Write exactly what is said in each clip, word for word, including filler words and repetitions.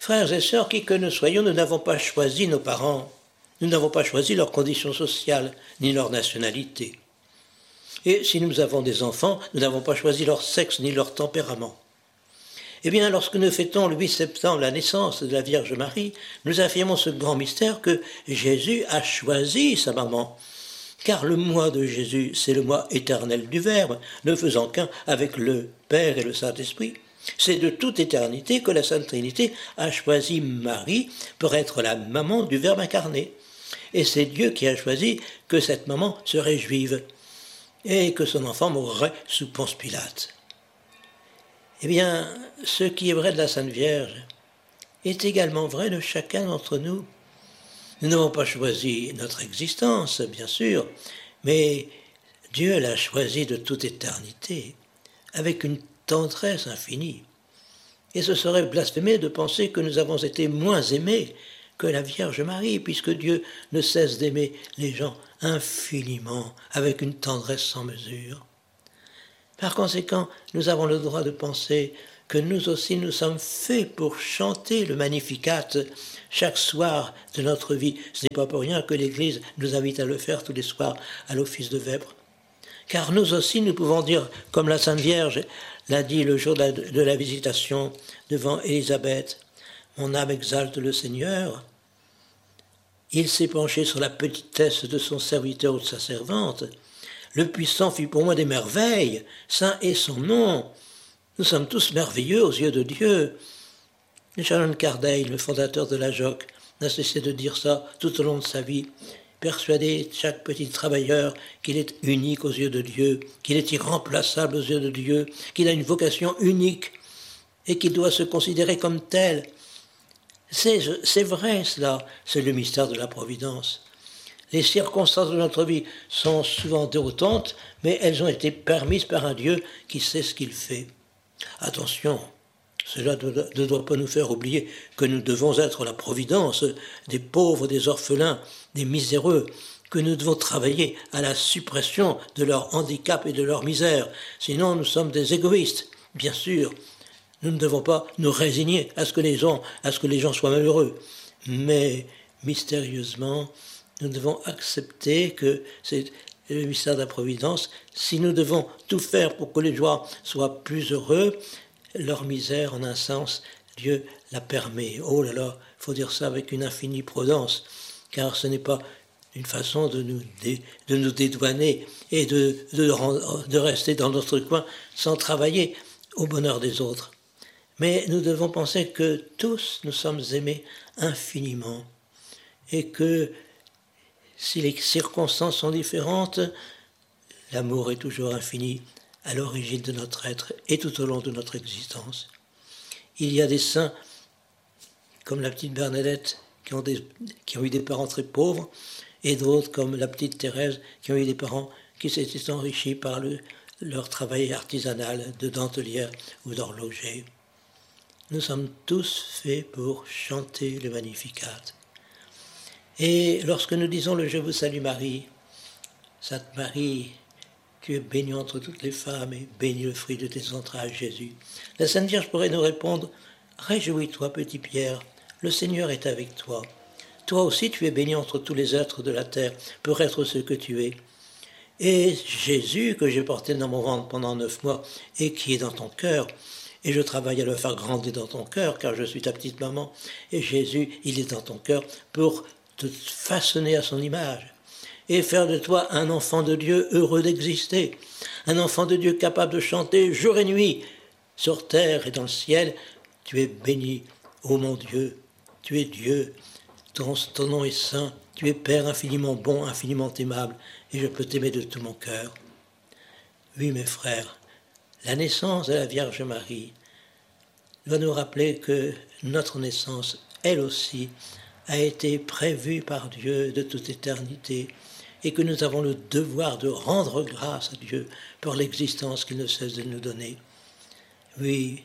Frères et sœurs, qui que nous soyons, nous n'avons pas choisi nos parents. Nous n'avons pas choisi leurs conditions sociales, ni leur nationalité. Et si nous avons des enfants, nous n'avons pas choisi leur sexe, ni leur tempérament. Eh bien, lorsque nous fêtons le huit septembre la naissance de la Vierge Marie, nous affirmons ce grand mystère que Jésus a choisi sa maman. Car le moi de Jésus, c'est le moi éternel du Verbe, ne faisant qu'un avec le Père et le Saint-Esprit. C'est de toute éternité que la Sainte Trinité a choisi Marie pour être la maman du Verbe incarné. Et c'est Dieu qui a choisi que cette maman serait juive et que son enfant mourrait sous Ponce Pilate. Eh bien, ce qui est vrai de la Sainte Vierge est également vrai de chacun d'entre nous. Nous n'avons pas choisi notre existence, bien sûr, mais Dieu l'a choisie de toute éternité, avec une tendresse infinie. Et ce serait blasphémé de penser que nous avons été moins aimés que la Vierge Marie, puisque Dieu ne cesse d'aimer les gens infiniment, avec une tendresse sans mesure. Par conséquent, nous avons le droit de penser que nous aussi nous sommes faits pour chanter le Magnificat chaque soir de notre vie. Ce n'est pas pour rien que l'Église nous invite à le faire tous les soirs à l'office de vêpres. Car nous aussi, nous pouvons dire, comme la Sainte Vierge l'a dit le jour de la, de la visitation devant Élisabeth, « Mon âme exalte le Seigneur. Il s'est penché sur la petitesse de son serviteur ou de sa servante. Le puissant fit pour moi des merveilles, saint est son nom. Nous sommes tous merveilleux aux yeux de Dieu. » Shannon Cardale, le fondateur de la J O C, n'a cessé de dire ça tout au long de sa vie, persuadé chaque petit travailleur qu'il est unique aux yeux de Dieu, qu'il est irremplaçable aux yeux de Dieu, qu'il a une vocation unique et qu'il doit se considérer comme tel. C'est, c'est vrai cela, c'est le mystère de la Providence. Les circonstances de notre vie sont souvent déroutantes, mais elles ont été permises par un Dieu qui sait ce qu'il fait. Attention, cela ne doit pas nous faire oublier que nous devons être la providence des pauvres, des orphelins, des miséreux, que nous devons travailler à la suppression de leur handicap et de leur misère. Sinon, nous sommes des égoïstes, bien sûr. Nous ne devons pas nous résigner à ce que les gens, à ce que les gens soient malheureux. Mais, mystérieusement, nous devons accepter que c'est le mystère de la Providence. Si nous devons tout faire pour que les gens soient plus heureux, leur misère, en un sens, Dieu la permet. Oh là là, il faut dire ça avec une infinie prudence, car ce n'est pas une façon de nous, dé, de nous dédouaner et de, de, de rester dans notre coin sans travailler au bonheur des autres. Mais nous devons penser que tous nous sommes aimés infiniment et que si les circonstances sont différentes, l'amour est toujours infini à l'origine de notre être et tout au long de notre existence. Il y a des saints, comme la petite Bernadette, qui ont, des, qui ont eu des parents très pauvres, et d'autres, comme la petite Thérèse, qui ont eu des parents qui s'étaient enrichis par le, leur travail artisanal de dentelière ou d'horloger. Nous sommes tous faits pour chanter le Magnificat. Et lorsque nous disons le « Je vous salue Marie », Sainte Marie, tu es bénie entre toutes les femmes et béni le fruit de tes entrailles, Jésus. La Sainte Vierge pourrait nous répondre « Réjouis-toi, petit Pierre, le Seigneur est avec toi. Toi aussi tu es béni entre tous les êtres de la terre pour être ce que tu es. Et Jésus, que j'ai porté dans mon ventre pendant neuf mois et qui est dans ton cœur, et je travaille à le faire grandir dans ton cœur, car je suis ta petite maman, et Jésus, il est dans ton cœur pour te façonner à son image et faire de toi un enfant de Dieu heureux d'exister, un enfant de Dieu capable de chanter jour et nuit sur terre et dans le ciel. Tu es béni, ô mon Dieu, tu es Dieu, ton, ton nom est saint, tu es Père infiniment bon, infiniment aimable, et je peux t'aimer de tout mon cœur. Oui, mes frères, la naissance de la Vierge Marie doit nous rappeler que notre naissance, elle aussi, a été prévue par Dieu de toute éternité et que nous avons le devoir de rendre grâce à Dieu pour l'existence qu'il ne cesse de nous donner. Oui,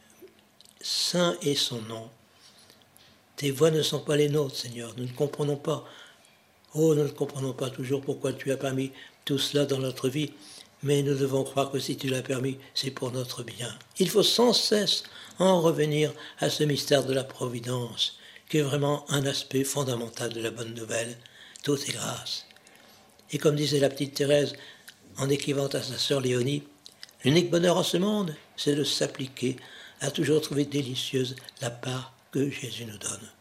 saint est son nom. Tes voies ne sont pas les nôtres, Seigneur, nous ne comprenons pas. Oh, nous ne comprenons pas toujours pourquoi tu as permis tout cela dans notre vie, mais nous devons croire que si tu l'as permis, c'est pour notre bien. Il faut sans cesse en revenir à ce mystère de la providence, qui est vraiment un aspect fondamental de la bonne nouvelle. Tout est grâce. Et comme disait la petite Thérèse, en écrivant à sa sœur Léonie, l'unique bonheur en ce monde, c'est de s'appliquer à toujours trouver délicieuse la part que Jésus nous donne.